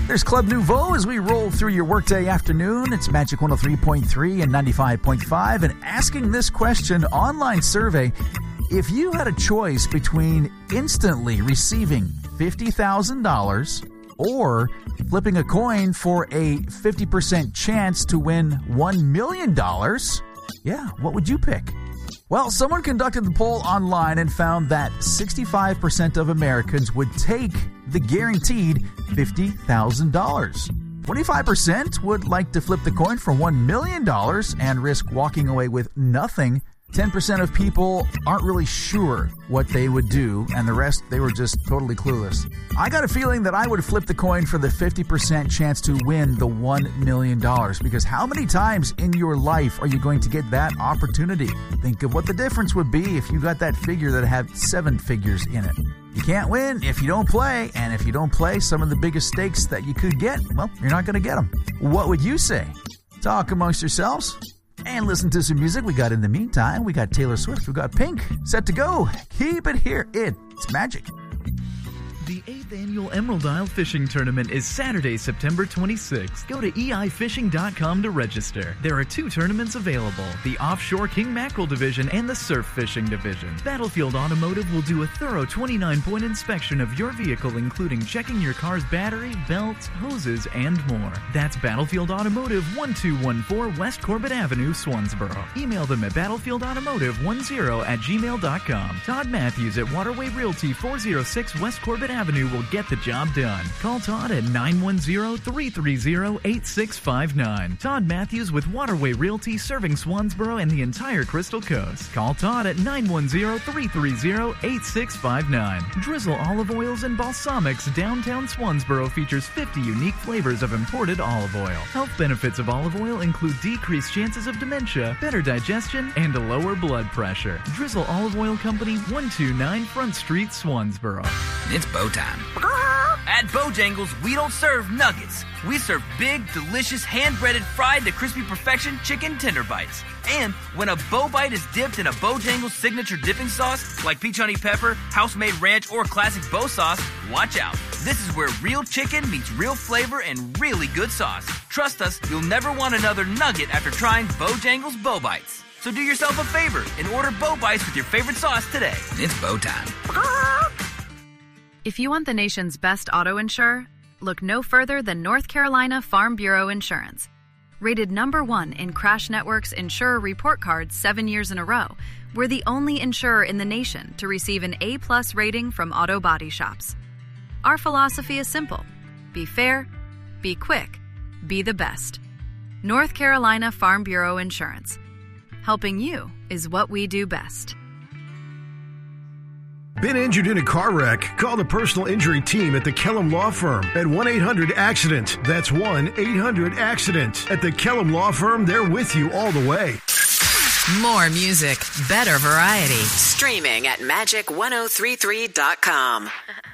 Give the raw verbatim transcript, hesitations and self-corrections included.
There's Club Nouveau as we roll through your workday afternoon. It's Magic one oh three point three and ninety-five point five. And asking this question, online survey, if you had a choice between instantly receiving fifty thousand dollars or flipping a coin for a fifty percent chance to win one million dollars, yeah, what would you pick? Well, someone conducted the poll online and found that sixty-five percent of Americans would take the guaranteed fifty thousand dollars. twenty-five percent would like to flip the coin for one million dollars and risk walking away with nothing. ten percent of people aren't really sure what they would do, and the rest, they were just totally clueless. I got a feeling that I would flip the coin for the fifty percent chance to win the one million dollars, because how many times in your life are you going to get that opportunity? Think of what the difference would be if you got that figure that had seven figures in it. You can't win if you don't play, and if you don't play some of the biggest stakes that you could get, well, you're not going to get them. What would you say? Talk amongst yourselves and listen to some music. We got in the meantime, we got Taylor Swift, we got Pink, set to go. Keep it here. It's Magic. The eighth Annual Emerald Isle Fishing Tournament is Saturday, September twenty-sixth. Go to E I fishing dot com to register. There are two tournaments available, the Offshore King Mackerel Division and the Surf Fishing Division. Battlefield Automotive will do a thorough twenty-nine point inspection of your vehicle, including checking your car's battery, belts, hoses, and more. That's Battlefield Automotive, one two one four West Corbett Avenue, Swansboro. Email them at battlefield automotive ten at gmail dot com. Todd Matthews at Waterway Realty, four oh six West Corbett Avenue will get the job done. Call Todd at nine one zero, three three zero, eight six five nine. Todd Matthews with Waterway Realty, serving Swansboro and the entire Crystal Coast. Call Todd at nine one zero, three three zero, eight six five nine. Drizzle Olive Oils and Balsamics downtown Swansboro features fifty unique flavors of imported olive oil. Health benefits of olive oil include decreased chances of dementia, better digestion, and a lower blood pressure. Drizzle Olive Oil Company, one two nine Front Street, Swansboro. It's bow time. At Bojangles, we don't serve nuggets. We serve big, delicious, hand-breaded, fried to crispy perfection chicken tender bites. And when a bow bite is dipped in a Bojangles signature dipping sauce, like peach honey pepper, house-made ranch, or classic bow sauce, watch out. This is where real chicken meets real flavor and really good sauce. Trust us, you'll never want another nugget after trying Bojangles Bow Bites. So do yourself a favor and order Bow Bites with your favorite sauce today. It's bow time. If you want the nation's best auto insurer, look no further than North Carolina Farm Bureau Insurance. Rated number one in Crash Network's Insurer Report Card seven years in a row, we're the only insurer in the nation to receive an A-plus rating from auto body shops. Our philosophy is simple. Be fair, be quick, be the best. North Carolina Farm Bureau Insurance. Helping you is what we do best. Been injured in a car wreck? Call the personal injury team at the Kellum Law Firm at one eight hundred accident. That's one eight hundred accident. At the Kellum Law Firm, they're with you all the way. More music, better variety. Streaming at magic ten thirty-three dot com.